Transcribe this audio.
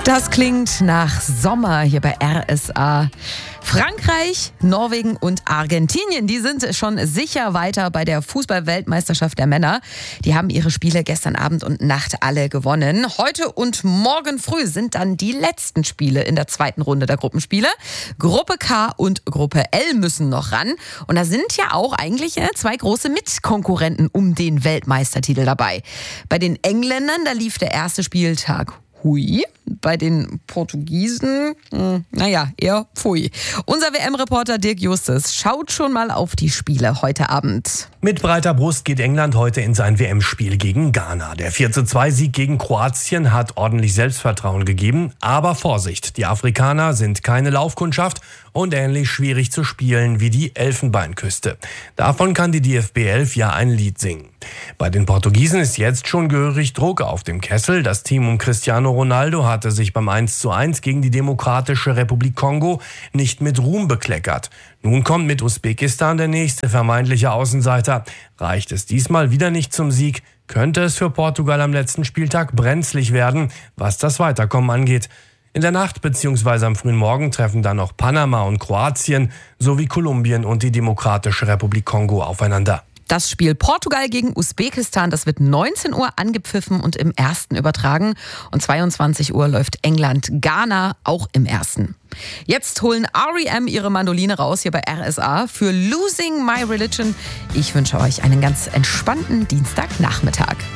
Das klingt nach Sommer hier bei RSA. Frankreich, Norwegen und Argentinien, die sind schon sicher weiter bei der Fußball-Weltmeisterschaft der Männer. Die haben ihre Spiele gestern Abend und Nacht alle gewonnen. Heute und morgen früh sind dann die letzten Spiele in der zweiten Runde der Gruppenspiele. Gruppe K und Gruppe L müssen noch ran. Und da sind ja auch eigentlich zwei große Mitkonkurrenten um den Weltmeistertitel dabei. Bei den Engländern, da lief der erste Spieltag hui. Bei den Portugiesen, eher pfui. Unser WM-Reporter Dirk Justus schaut schon mal auf die Spiele heute Abend. Mit breiter Brust geht England heute in sein WM-Spiel gegen Ghana. Der 4:2-Sieg gegen Kroatien hat ordentlich Selbstvertrauen gegeben. Aber Vorsicht, die Afrikaner sind keine Laufkundschaft und ähnlich schwierig zu spielen wie die Elfenbeinküste. Davon kann die DFB 11 ja ein Lied singen. Bei den Portugiesen ist jetzt schon gehörig Druck auf dem Kessel. Das Team um Cristiano Ronaldo hatte sich beim 1:1 gegen die Demokratische Republik Kongo nicht mit Ruhm bekleckert. Nun kommt mit Usbekistan der nächste vermeintliche Außenseiter. Reicht es diesmal wieder nicht zum Sieg, könnte es für Portugal am letzten Spieltag brenzlig werden, was das Weiterkommen angeht. In der Nacht bzw. am frühen Morgen treffen dann noch Panama und Kroatien sowie Kolumbien und die Demokratische Republik Kongo aufeinander. Das Spiel Portugal gegen Usbekistan, das wird 19 Uhr angepfiffen und im ersten übertragen. Und 22 Uhr läuft England-Ghana auch im ersten. Jetzt holen R.E.M. ihre Mandoline raus hier bei RSA für Losing My Religion. Ich wünsche euch einen ganz entspannten Dienstagnachmittag.